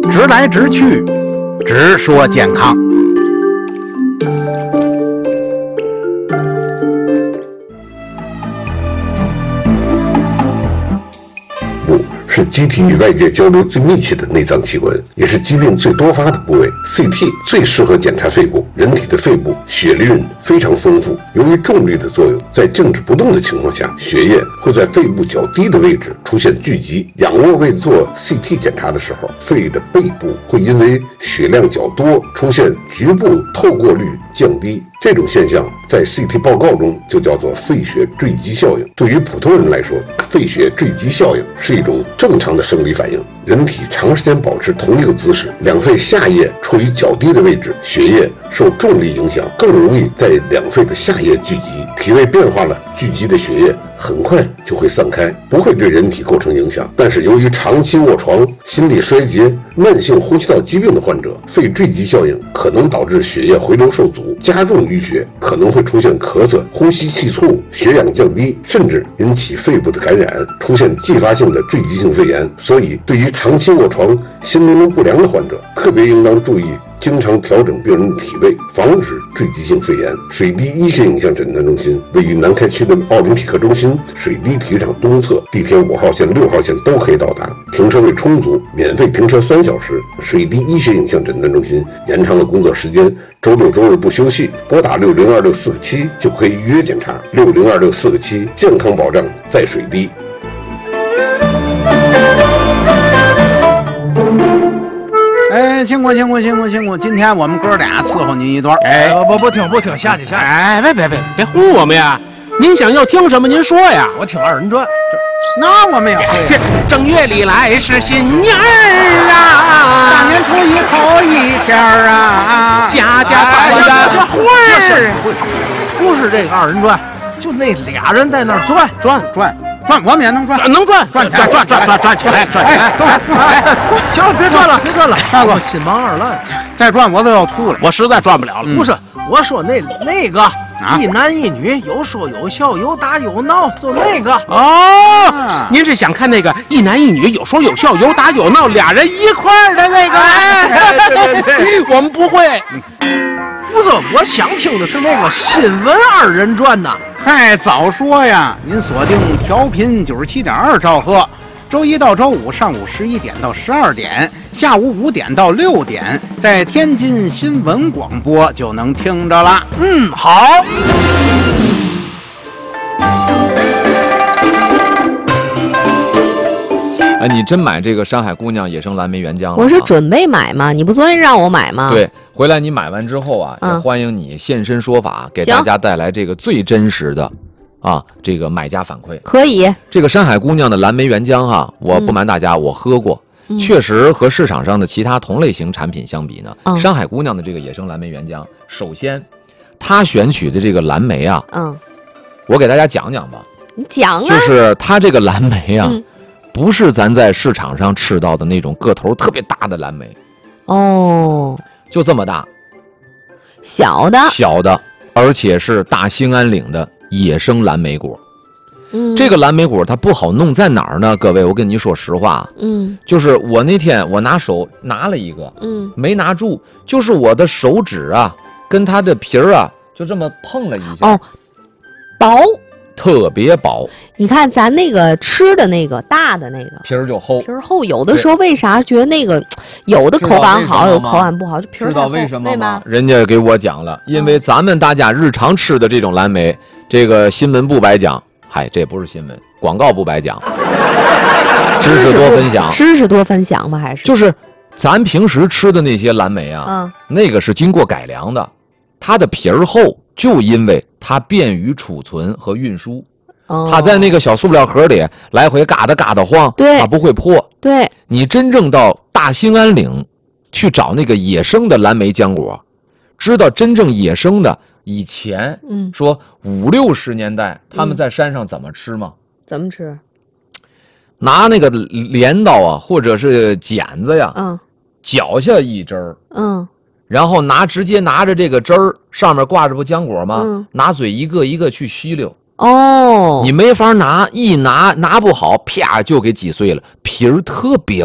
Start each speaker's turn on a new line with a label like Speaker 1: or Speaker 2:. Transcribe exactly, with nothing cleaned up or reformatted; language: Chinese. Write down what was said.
Speaker 1: 直来直去，直说健康。
Speaker 2: 是机体与外界交流最密切的内脏器官，也是疾病最多发的部位。C T 最适合检查肺部。人体的肺部血运非常丰富，由于重力的作用，在静止不动的情况下，血液会在肺部较低的位置出现聚集。仰卧位做 C T 检查的时候，肺的背部会因为血量较多，出现局部透过率降低。这种现象在 C T 报告中就叫做肺血坠积效应。对于普通人来说，肺血坠积效应是一种正常的生理反应。人体长时间保持同一个姿势，两肺下叶处于较低的位置，血液受重力影响，更容易在两肺的下叶聚集。体位变化了，聚集的血液很快就会散开，不会对人体构成影响。但是由于长期卧床、心力衰竭、慢性呼吸道疾病的患者，肺坠积效应可能导致血液回流受阻，加重淤血，可能会出现咳嗽、呼吸气促、血氧降低，甚至引起肺部的感染，出现继发性的坠积性肺炎。所以对于长期卧床、心律不良的患者，特别应当注意经常调整病人的体位，防止坠积性肺炎。水滴医学影像诊断中心位于南开区的奥林匹克中心水滴体育场东侧，地铁五号线、六号线都可以到达，停车位充足，免费停车三小时。水滴医学影像诊断中心延长了工作时间，周六周日不休息，拨打六零二六四个七就可以预约检查。六零二六四个七，健康保障在水滴。
Speaker 1: 哎，辛苦辛苦辛苦辛苦！今天我们哥俩伺候您一段。
Speaker 3: 哎，不不听不听，下去下去！
Speaker 4: 哎，别别别别唬我们呀！您想要听什么？您说呀！
Speaker 3: 我听二人转。
Speaker 1: 那我们也会。
Speaker 4: 这正月里来是新年儿啊，
Speaker 1: 大年初一头一天啊，
Speaker 4: 家家团圆会儿。
Speaker 3: 不是这个二人转，就那俩人在那儿转
Speaker 1: 转转。转，我们也能转，
Speaker 4: 能转，
Speaker 1: 转
Speaker 4: 转转转转转起来，转起来！
Speaker 3: 哎，行了，别转了，别转了，
Speaker 1: 大哥，
Speaker 3: 心忙二烂，
Speaker 1: 再转我都要吐了，
Speaker 4: 我实在转不了了。
Speaker 3: 不是，我说那那个一男一女，有说有笑，有打有闹，就那个
Speaker 4: 哦。您是想看那个一男一女有说有笑，有打有闹，俩人一块儿的那个？
Speaker 3: 哎，对对对，
Speaker 4: 我们不会。
Speaker 3: 不是，我想听的是那个新闻二人转呐。
Speaker 1: 嗨，早说呀！您锁定调频九十七点二兆赫，周一到周五上午十一点到十二点，下午五点到六点，在天津新闻广播就能听着了。
Speaker 3: 嗯，好。
Speaker 5: 哎，你真买这个山海姑娘野生蓝莓原浆了？
Speaker 6: 我是准备买嘛，你不昨天让我买吗？
Speaker 5: 对，回来你买完之后啊，嗯、也欢迎你现身说法，给大家带来这个最真实的啊这个买家反馈。
Speaker 6: 可以。
Speaker 5: 这个山海姑娘的蓝莓原浆哈，我不瞒大家，嗯、我喝过，嗯、确实和市场上的其他同类型产品相比呢，嗯、山海姑娘的这个野生蓝莓原浆，首先它选取的这个蓝莓啊，嗯，我给大家讲讲吧。
Speaker 6: 你讲啊。
Speaker 5: 就是它这个蓝莓啊。嗯，不是咱在市场上吃到的那种个头特别大的蓝莓，
Speaker 6: 哦，
Speaker 5: 就这么大，
Speaker 6: 小的，
Speaker 5: 小的，而且是大兴安岭的野生蓝莓果。
Speaker 6: 嗯，
Speaker 5: 这个蓝莓果它不好弄在哪儿呢？各位，我跟你说实话，
Speaker 6: 嗯，
Speaker 5: 就是我那天我拿手拿了一个，
Speaker 6: 嗯，
Speaker 5: 没拿住，就是我的手指啊，跟它的皮儿啊，就这么碰了一下，
Speaker 6: 哦，薄。
Speaker 5: 特别薄，
Speaker 6: 你看咱那个吃的那个大的那个
Speaker 5: 皮儿就厚，
Speaker 6: 皮儿厚。有的时候为啥觉得那个有的口感好，有口感不好，就皮儿太厚。
Speaker 5: 知道为什么吗？人家给我讲了，因为咱们大家日常吃的这种蓝莓，这个新闻不白讲，嗨，这不是新闻，广告不白讲，知识多分享，
Speaker 6: 知识多分享吧，还是
Speaker 5: 就是咱平时吃的那些蓝莓啊，
Speaker 6: 嗯，
Speaker 5: 那个是经过改良的，它的皮儿厚。就因为它便于储存和运输，
Speaker 6: 哦、
Speaker 5: 它在那个小塑料盒里来回嘎达嘎达晃，
Speaker 6: 对，
Speaker 5: 它不会破。
Speaker 6: 对，
Speaker 5: 你真正到大兴安岭去找那个野生的蓝莓浆果，知道真正野生的以前，
Speaker 6: 嗯，
Speaker 5: 说五六十年代他们在山上怎么吃吗？
Speaker 6: 嗯、怎么吃？
Speaker 5: 拿那个镰刀啊，或者是剪子呀，
Speaker 6: 嗯，
Speaker 5: 绞下一针儿，
Speaker 6: 嗯。
Speaker 5: 然后拿直接拿着这个汁儿，上面挂着不浆果吗？
Speaker 6: 嗯、
Speaker 5: 拿嘴一个一个去吸溜。
Speaker 6: 哦，
Speaker 5: 你没法拿，一拿拿不好，啪就给挤碎了，皮儿特别